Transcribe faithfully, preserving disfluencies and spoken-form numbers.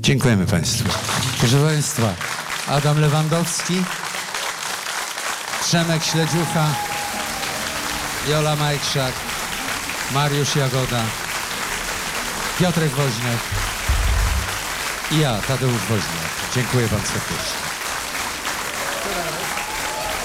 Dziękujemy Państwu. Proszę Państwa, Adam Lewandowski, Przemek Śledziucha, Jola Majkszak, Mariusz Jagoda, Piotrek Woźniak i ja, Tadeusz Woźniak. Dziękuję Wam serdecznie.